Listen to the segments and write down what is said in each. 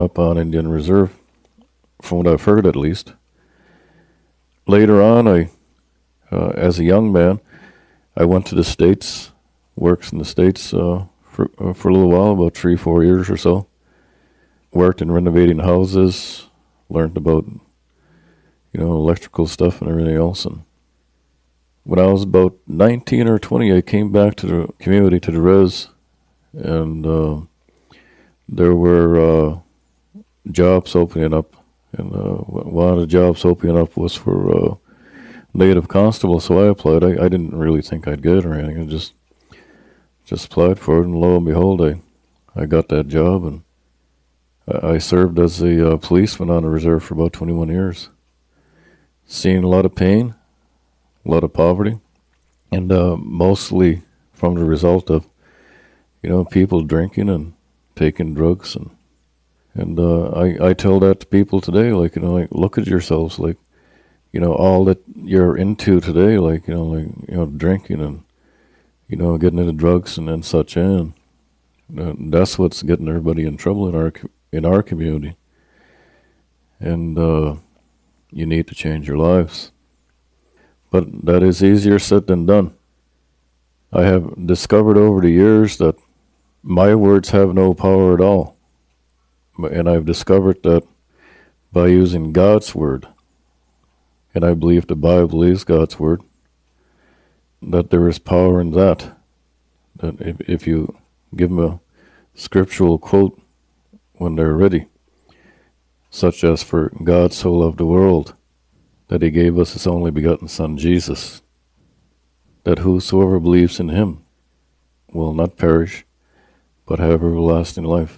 up on Indian Reserve, from what I've heard at least. Later on, as a young man, I went to the States, worked in the States for a little while, about 3-4 years or so. Worked in renovating houses, learned about, electrical stuff and everything else. And when I was about 19 or 20, I came back to the community, to the res, and there were jobs opening up. And one of the jobs opening up was for native constable, so I applied. I didn't really think I'd get it or anything. I just applied for it, and lo and behold, I got that job, and I served as a policeman on the reserve for about 21 years. Seen a lot of pain, a lot of poverty, and mostly from the result of, people drinking and taking drugs. And I tell that to people today, like, look at yourselves, like, all that you're into today, like, drinking and, getting into drugs and such, and that's what's getting everybody in trouble in our community. And you need to change your lives. But that is easier said than done. I have discovered over the years that my words have no power at all. And I've discovered that by using God's word, and I believe the Bible is God's word, that there is power in that. That if you give them a scriptural quote when they're ready, such as, "For God so loved the world, that he gave us his only begotten Son, Jesus, that whosoever believes in him will not perish, but have everlasting life."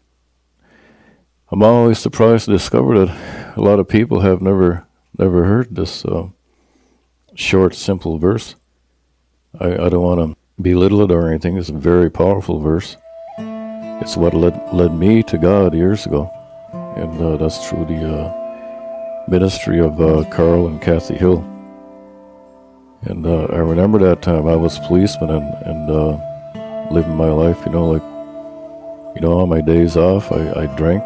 I'm always surprised to discover that a lot of people have never heard this short, simple verse. I don't want to belittle it or anything. It's a very powerful verse. It's what led me to God years ago, and that's through the ministry of Carl and Kathy Hill. And I remember that time I was a policeman and living my life, on my days off, I drank,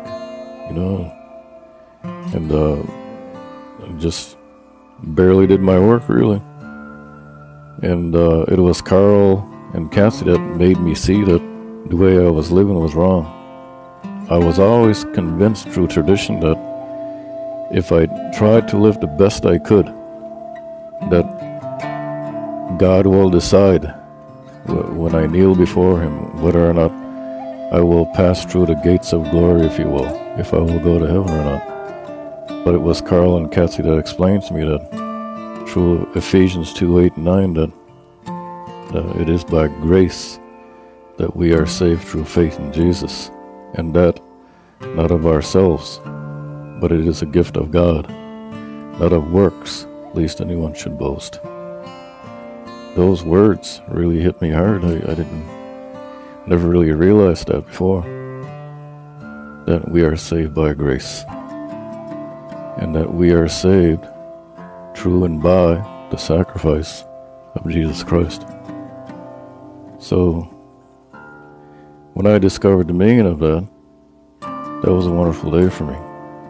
and just barely did my work, really. And it was Carl and Kathy that made me see that the way I was living was wrong. I was always convinced through tradition that if I tried to live the best I could, that God will decide when I kneel before him whether or not I will pass through the gates of glory, if you will, if I will go to heaven or not. But it was Carl and Kathy that explained to me that through Ephesians 2:8-9 that it is by grace that we are saved through faith in Jesus, and that not of ourselves, but it is a gift of God, not of works, lest anyone should boast. Those words really hit me hard. I never really realized that before, that we are saved by grace, and that we are saved through and by the sacrifice of Jesus Christ. So when I discovered the meaning of that, that was a wonderful day for me.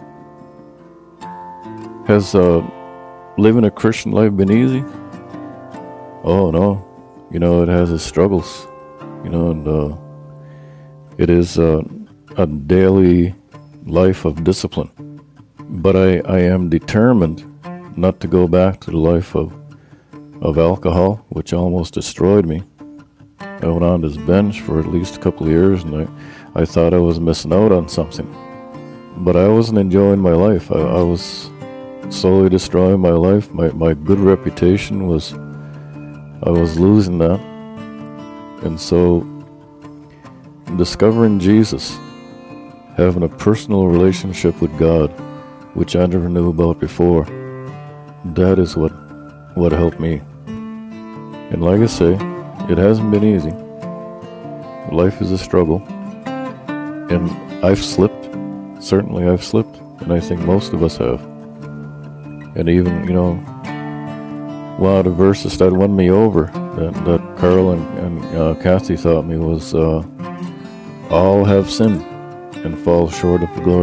Has living a Christian life been easy? Oh no, it has its struggles, and it is a daily life of discipline. But I am determined not to go back to the life of alcohol, which almost destroyed me. I went on this binge for at least a couple of years, and I thought I was missing out on something. But I wasn't enjoying my life. I was slowly destroying my life. My good reputation I was losing that. And so discovering Jesus, having a personal relationship with God, which I never knew about before, that is what helped me. And like I say, it hasn't been easy. Life is a struggle. And I've slipped. Certainly I've slipped. And I think most of us have. And even, one of the verses that won me over, that Carl and Kathy taught me, was all have sinned and fall short of the glory